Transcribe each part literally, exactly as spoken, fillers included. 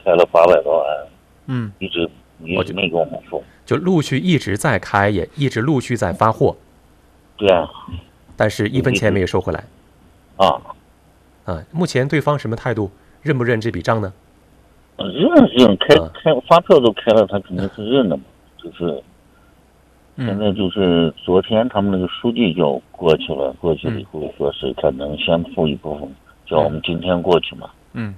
开了八百多万， 嗯， 一直一直没给我们付， 就陆续一直在开，也一直陆续在发货。 对啊， 但是一分钱没有收回来。 啊啊，目前对方什么态度？认不认这笔账呢？ 认认，开开发票都开了，他肯定是认的嘛。就是现在就是昨天他们那个书记就过去了，过去了以后说是可能先付一部分，叫我们今天过去嘛。 嗯。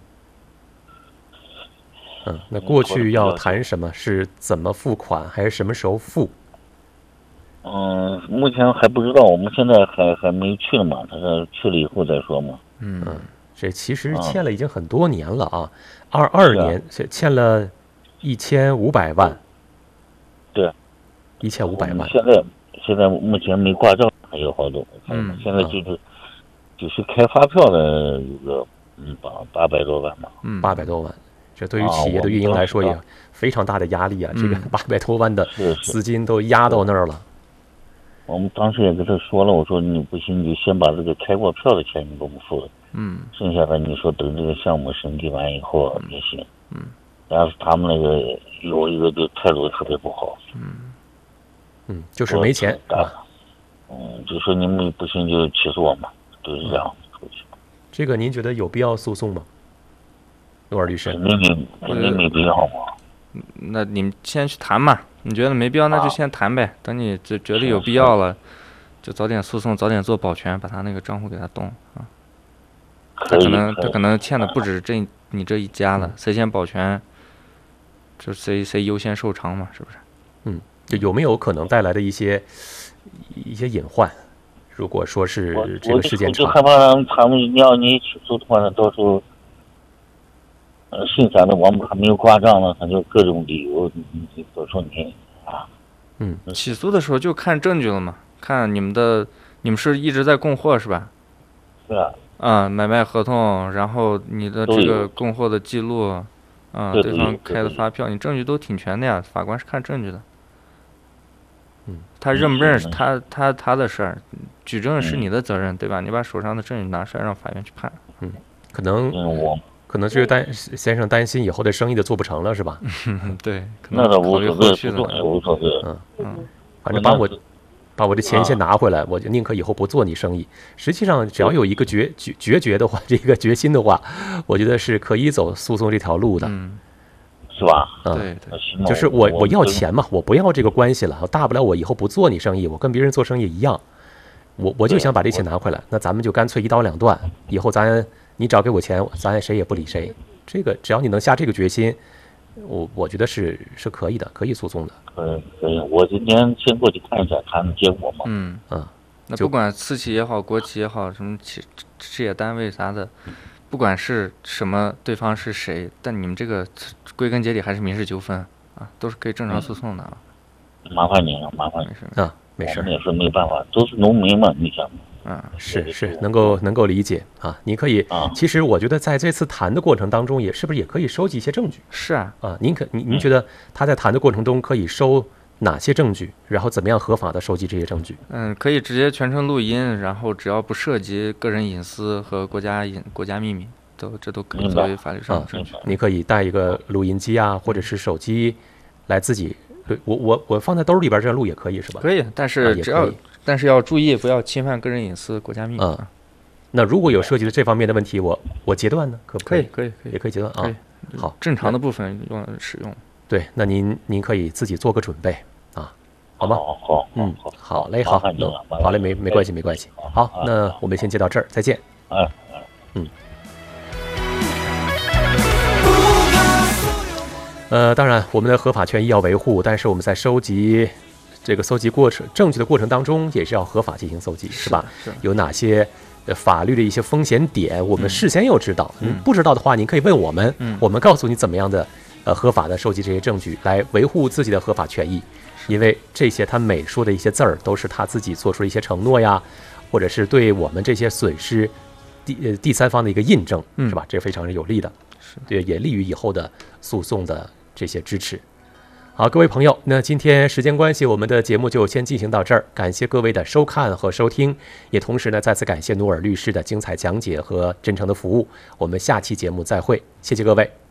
嗯，那过去要谈什么？是怎么付款，还是什么时候付？ 嗯，目前还不知道，我们现在还还没去呢嘛，他说去了以后再说嘛。 嗯，这其实欠了已经很多年了啊，二二年欠了一千五百万。 对， 一千五百万。 现在现在目前没挂账，还有好多。嗯，现在就是、嗯、就是开发票的有个嗯八八百多万嘛。 嗯，八百多万。这对于企业的运营来说也非常大的压力啊！这个八百多万的资金都压到那儿了。 我们当时也跟他说了，我说你不行，你就先把这个开过票的钱你给我们付了，嗯，剩下的你说等这个项目审计完以后也行，嗯。但是他们那个有一个就态度特别不好， 嗯，嗯，就是没钱啊， 嗯，就说你们不行就起诉我们，就是这样。 这个您觉得有必要诉讼吗？努尔律师， 肯定没肯定没必要嘛。 那你们先去谈嘛，你觉得没必要，那就先谈呗。等你觉觉得有必要了，就早点诉讼，早点做保全，把他那个账户给他动啊。他可能他可能欠的不止这你这一家了，谁先保全，就谁谁优先受偿嘛，是不是？ 嗯，就有没有可能带来的一些一些隐患？如果说是这个时间长， 我就害怕他们要你起诉的话呢，到时候。呃，姓啥的王还没有挂账呢，他就各种理由，你你都说你啊， 嗯，起诉的时候就看证据了嘛，看你们的，你们是一直在供货是吧？ 对啊。 啊，买卖合同，然后你的这个供货的记录，啊，对方开的发票，你证据都挺全的呀，法官是看证据的。 嗯， 他认不认识他他他的事儿，举证是你的责任，对吧？你把手上的证据拿出来让法院去判。 嗯，可能我。 可能是担先生担心以后的生意都做不成了，是吧？ 对， 那倒无所谓，无所谓。 嗯嗯，反正把我把我的钱先拿回来，我就宁可以后不做你生意。实际上，只要有一个决决决绝的话，这个决心的话，我觉得是可以走诉讼这条路的， 嗯， 是吧？ 嗯， 对对， 就是我我要钱嘛，我不要这个关系了，大不了我以后不做你生意，我跟别人做生意一样，我我就想把这钱拿回来，那咱们就干脆一刀两断，以后咱。你找给我钱，咱谁也不理谁。这个只要你能下这个决心，我我觉得是是可以的，可以诉讼的。 可以可以，我今天先过去看一下他们结果嘛。 嗯嗯， 那不管私企也好，国企也好，什么企事业单位啥的，不管是什么对方是谁，但你们这个归根结底还是民事纠纷啊，都是可以正常诉讼的啊。 麻烦您了，麻烦您啊，没事。 也是没办法，都是农民嘛，你想嘛。 嗯， 是是，能够能够理解啊。你可以， 啊、 其实我觉得在这次谈的过程当中，也是不是也可以收集一些证据？ 是啊， 啊，您可您您觉得他在谈的过程中可以收哪些证据？然后怎么样合法的收集这些证据？ 嗯，可以直接全程录音，然后只要不涉及个人隐私和国家隐国家秘密，都这都可以作为法律上的证据。 你可以带一个录音机啊，或者是手机来自己，我我我放在兜里边这样录也可以是吧？ 可以，但是只要。但是要注意，不要侵犯个人隐私、国家秘密。 嗯，那如果有涉及的这方面的问题，我我截断呢，可不可以？ 可以，可以， 也可以截断啊。好， 正常的部分用使用。 对，那您您可以自己做个准备啊，好吗？ 好，好， 嗯，好嘞，好，好嘞，没没关系，没关系。好，那我们先接到这儿，再见。 嗯嗯。呃，当然，我们的合法权益要维护，但是我们在收集。这个搜集过程证据的过程当中，也是要合法进行搜集，是吧？ 是有哪些法律的一些风险点，我们事先要知道。 嗯， 不知道的话，您可以问我们， 嗯， 我们告诉你怎么样的呃合法的收集这些证据，来维护自己的合法权益。因为这些他每说的一些字儿，都是他自己做出的一些承诺呀，或者是对我们这些损失第呃第三方的一个印证， 嗯， 是吧？这非常是有利的， 是对，也利于以后的诉讼的这些支持。好，各位朋友，那今天时间关系，我们的节目就先进行到这儿。感谢各位的收看和收听，也同时呢，再次感谢努尔律师的精彩讲解和真诚的服务。我们下期节目再会，谢谢各位。